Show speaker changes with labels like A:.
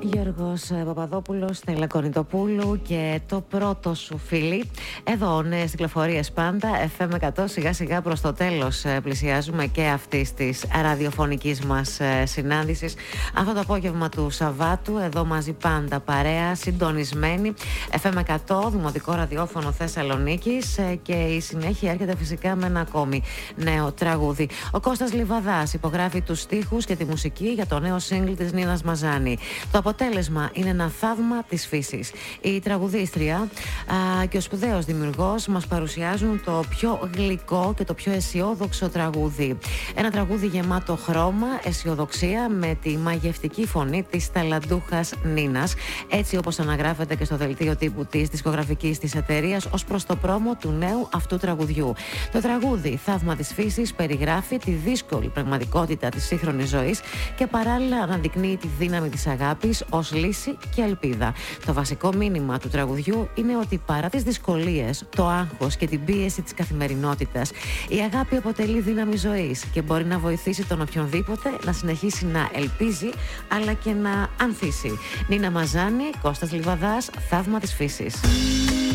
A: Γιώργος Παπαδόπουλος, Στέλλα Κορνητοπούλου και το πρώτο σου φίλι. Εδώ νέες κυκλοφορίες πάντα, FM 100, σιγά σιγά προς το τέλος πλησιάζουμε και αυτής της ραδιοφωνικής μας συνάντησης. Αυτό το απόγευμα του Σαββάτου, εδώ μαζί πάντα παρέα, συντονισμένη. FM 100, Δημοτικό Ραδιόφωνο Θεσσαλονίκης, και η συνέχεια έρχεται φυσικά με ένα ακόμη νέο τραγούδι. Ο Κώστας Λιβαδάς υπογράφει τους στίχους και τη μουσική για το νέο single της Νίνας Μαζάνη. Το αποτέλεσμα είναι ένα θαύμα της φύσης. Η τραγουδίστρια και ο σπουδαίος δημιουργός μας παρουσιάζουν το πιο γλυκό και το πιο αισιόδοξο τραγούδι. Ένα τραγούδι γεμάτο χρώμα, αισιοδοξία, με τη μαγευτική φωνή της ταλαντούχας Νίνας, έτσι όπως αναγράφεται και στο δελτίο τύπου της δισκογραφικής της εταιρείας ως προς το πρόμο του νέου αυτού τραγουδιού. Το τραγούδι «Θαύμα της φύσης» περιγράφει τη δύσκολη πραγματικότητα της σύγχρονης ζωής και παράλληλα αναδεικνύει τη δύναμη της αγάπης ως λύση και ελπίδα. Το βασικό μήνυμα του τραγουδιού είναι ότι παρά τις δυσκολίες, το άγχος και την πίεση της καθημερινότητας, η αγάπη αποτελεί δύναμη ζωής και μπορεί να βοηθήσει τον οποιονδήποτε να συνεχίσει να ελπίζει αλλά και να ανθίσει. Νίνα Μαζάνη, Κώστας Λιβαδάς, «Θαύμα της φύσης».